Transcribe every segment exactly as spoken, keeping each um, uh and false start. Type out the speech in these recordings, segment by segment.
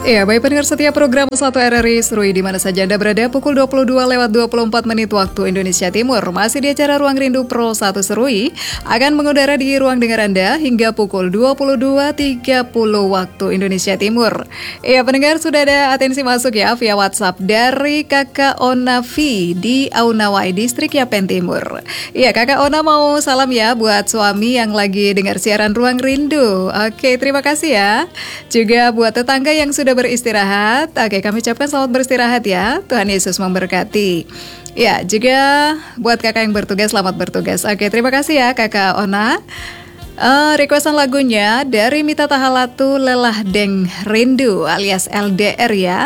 Ya, baik pendengar setiap program satu R R I Serui di mana saja Anda berada pukul dua puluh dua lewat dua puluh empat menit waktu Indonesia Timur. Masih di acara Ruang Rindu Pro satu Serui akan mengudara di ruang dengar Anda hingga pukul dua puluh dua tiga puluh waktu Indonesia Timur. Ya, pendengar sudah ada atensi masuk ya via WhatsApp dari Kakak Ona V di Aunawai, Distrik Yapen Timur. Ya, Kakak Ona mau salam ya buat suami yang lagi dengar siaran Ruang Rindu. Oke, terima kasih ya. Juga buat tetangga yang sudah beristirahat. Oke, kami ucapkan selamat beristirahat ya. Tuhan Yesus memberkati. Ya, juga buat kakak yang bertugas, selamat bertugas. Oke, terima kasih ya Kakak Ona. Uh, requestan lagunya dari Mita Tahalatu, Lelah Deng Rindu alias L D R ya.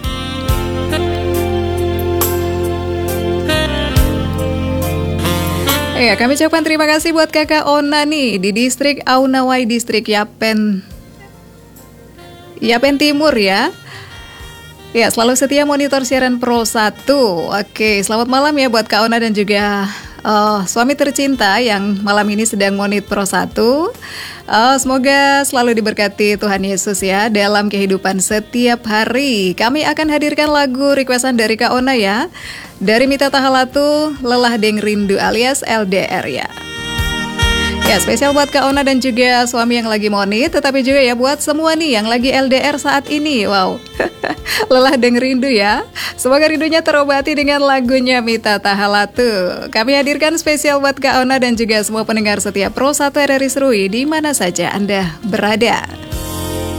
Ya, kami ucapkan terima kasih buat Kakak Ona nih di Distrik Aunawai, Distrik Yapen Yapen Timur ya. Ya, selalu setia monitor siaran Pro satu. Oke, selamat malam ya buat Kak Ona dan juga uh, suami tercinta yang malam ini sedang monit Pro satu. Uh, semoga selalu diberkati Tuhan Yesus ya dalam kehidupan setiap hari. Kami akan hadirkan lagu requestan dari Kak Ona ya. Dari Mita Tahalatu, Lelah Deng Rindu alias L D R ya. Ya, spesial buat Kak Ona dan juga suami yang lagi monit, tetapi juga ya buat semua nih yang lagi L D R saat ini. Wow, lelah deng rindu ya. Semoga rindunya terobati dengan lagunya Mita Tahalatu. Kami hadirkan spesial buat Kak Ona dan juga semua pendengar setiap Pro satu R R I Serui di mana saja Anda berada.